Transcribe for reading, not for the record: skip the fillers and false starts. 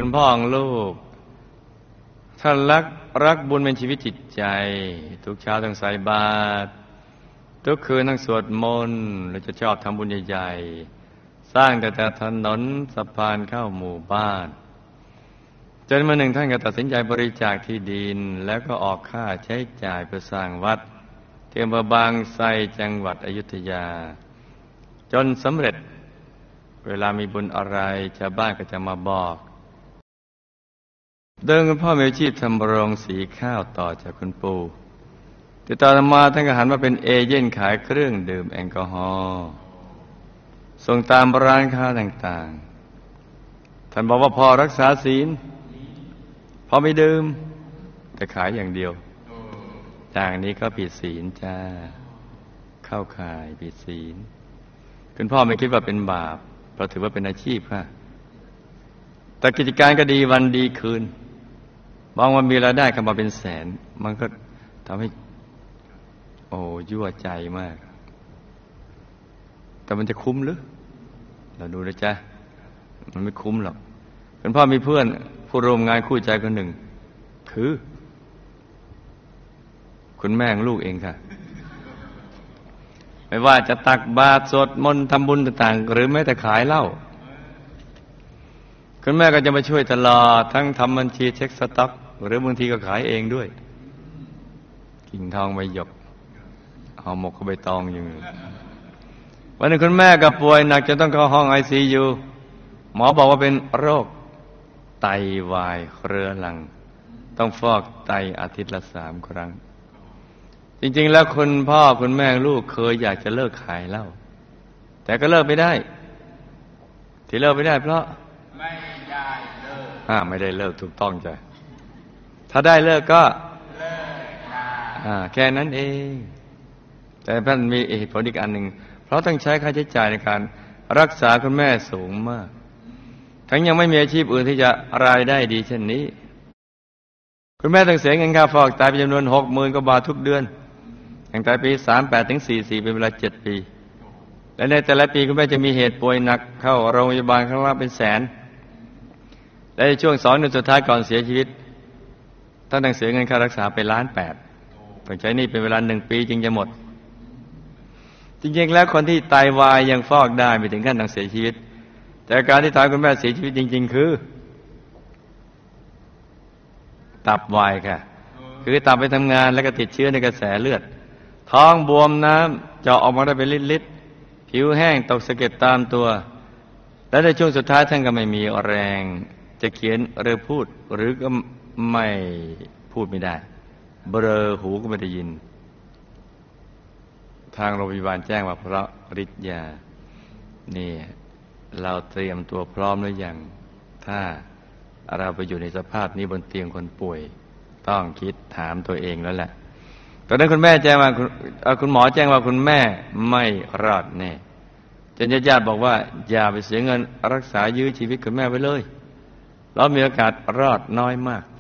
คุณพ่อของลูกท่านรักบุญเป็นชีวิตจิตใจทุกเช้าต้องใส่บาตรทุกคืนต้องสวดมนต์และจะชอบทำบุญใหญ่ๆสร้างแต่ถนนสะพานเข้าหมู่บ้านจนวันหนึ่งท่านก็ตัดสินใจบริจาคที่ดินแล้วก็ออกค่าใช้จ่ายเพื่อสร้างวัดที่อำเภอบางไทรจังหวัดอยุธยาจนสำเร็จเวลามีบุญอะไรชาวบ้านก็จะมาบอกเดิมคุณพ่อมีอาชีพทำโรงสีข้าวต่อจากคุณปู่แต่ต่อมาท่านก็หันมาเป็นเอเย่นขายเครื่องดื่มแอลกอฮอล์ส่งตามร้านค้าต่างๆท่านบอกว่าพอรักษาศีลพอไม่ดื่มแต่ขายอย่างเดียวจากนี้ก็ผิดศีลจ้าเข้าข่ายผิดศีลคุณพ่อไม่คิดว่าเป็นบาปเพราะถือว่าเป็นอาชีพค่ะแต่กิจการก็ดีวันดีคืนบางวันมีรายได้เข้ามาเป็นแสนมันก็ทำให้ยั่วใจมากแต่มันจะคุ้มหรือเราดูนะจ๊ะมันไม่คุ้มหรอกคุณพ่อมีเพื่อนผู้ร่วมงานคู่ใจคนหนึ่งคือคุณแม่ของลูกเองค่ะไม่ว่าจะตักบาตรสวดมนต์ทำบุญต่างๆหรือแม้แต่ขายเหล้าคุณแม่ก็จะมาช่วยตลอดทั้งทำบัญชีเช็คสต็อกหรือบางทีก็ขายเองด้วยกิ่งทองใบหยกห่อหมกกับใบตองอยู่วันหนึ่งคุณแม่ก็ป่วยหนักจนต้องเข้าห้อง ICU หมอบอกว่าเป็นโรคไตวายเรื้อรังต้องฟอกไตอาทิตย์ละ3 ครั้งจริงๆแล้วคุณพ่อคุณแม่ลูกเคยอยากจะเลิกขายเหล้าแต่ก็เลิกไม่ได้ที่เลิกไม่ได้เพราะไม่ได้เลิกถูกต้องจ้ะถ้าได้เลิกก็เลิกแค่นั้นเองแต่ท่านมีเหตุผลอีกอันหนึ่งเพราะต้องใช้ค่าใช้จ่ายในการรักษาคุณแม่สูงมากทั้งยังไม่มีอาชีพอื่นที่จะรายได้ดีเช่นนี้คุณแม่ต้องเสียเงินค่าฟอกไตเป็นจำนวน 60,000 กว่าบาททุกเดือนตั้งแต่ปี 38 ถึง 44 เป็นเวลา 7 ปีและในแต่ละปีคุณแม่จะมีเหตุป่วยหนักเข้าโรงพยาบาลครั้งละเป็นแสนและในช่วง2 เดือนสุดท้ายก่อนเสียชีวิตท่านต้องเสียเงินค่ารักษาไป1.8 ล้านต้องใช้หนี้เป็นเวลา1 ปีจึงจะหมดจริงๆแล้วคนที่ไตวายยังฟอกได้ไม่ถึงขั้นต้องเสียชีวิตแต่การที่ทำให้คุณแม่เสียชีวิตจริงๆคือตับวายค่ะคือตับไปทำงานแล้วก็ติดเชื้อในกระแสเลือดท้องบวมน้ำเจาะออกมาได้เป็นลิตรๆผิวแห้งตกสะเก็ดตามตัวและในช่วงสุดท้ายท่านก็ไม่มีแรงจะเขียนหรือพูดหรือก็ไม่พูดไม่ได้เบลอหูก็ไม่ได้ยินทางโรงพยาบาลแจ้งว่าเพราะฤทธิ์ยานี่เราเตรียมตัวพร้อมหรือยังถ้าเราไปอยู่ในสภาพนี้บนเตียงคนป่วยต้องคิดถามตัวเองแล้วแหละตอนนั้นคุณแม่แจ้งว่าคุณหมอแจ้งว่าคุณแม่ไม่รอดแน่จนญาติบอกว่าอย่าไปเสียเงินรักษายื้อชีวิตคุณแม่ไว้เลยเรามีโอกาสรอดน้อยมาก